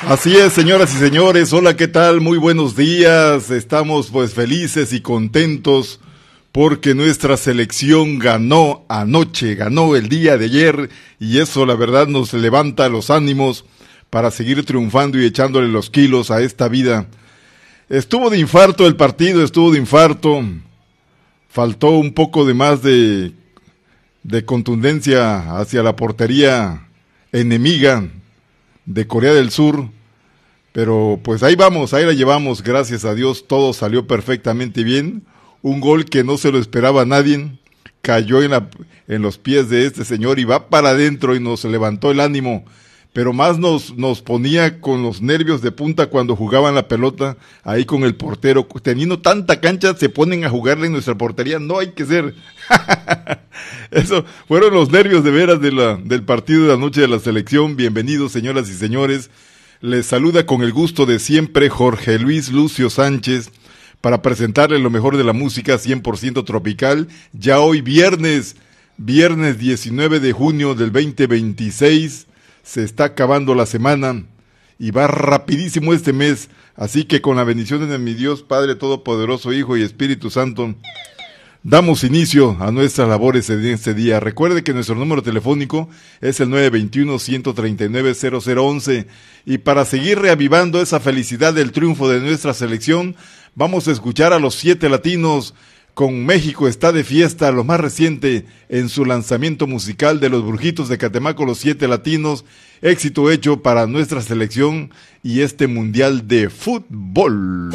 Así es, señoras y señores, hola, ¿qué tal? Muy buenos días, estamos pues felices y contentos porque nuestra selección ganó anoche, ganó el día de ayer y eso la verdad nos levanta los ánimos para seguir triunfando y echándole los kilos a esta vida. Estuvo de infarto el partido, estuvo de infarto, faltó un poco de más de contundencia hacia la portería enemiga de Corea del Sur, pero pues ahí vamos, ahí la llevamos, gracias a Dios todo salió perfectamente bien, un gol que no se lo esperaba a nadie, cayó en los pies de este señor y va para adentro y nos levantó el ánimo, pero más nos ponía con los nervios de punta cuando jugaban la pelota ahí con el portero, teniendo tanta cancha se ponen a jugarle en nuestra portería, no hay que ser. Eso fueron los nervios de veras del partido de la noche de la selección. Bienvenidos, señoras y señores, les saluda con el gusto de siempre Jorge Luis Lucio Sánchez para presentarles lo mejor de la música 100% tropical, ya hoy viernes 19 de junio del 2026. Se está acabando la semana y va rapidísimo este mes, así que con la bendición de mi Dios, Padre Todopoderoso, Hijo y Espíritu Santo, damos inicio a nuestras labores en este día. Recuerde que nuestro número telefónico es el 921-139-0011 y para seguir reavivando esa felicidad del triunfo de nuestra selección, vamos a escuchar a los 7 latinos con México está de fiesta, lo más reciente en su lanzamiento musical de los Brujitos de Catemaco, los 7 latinos, éxito hecho para nuestra selección y este mundial de fútbol.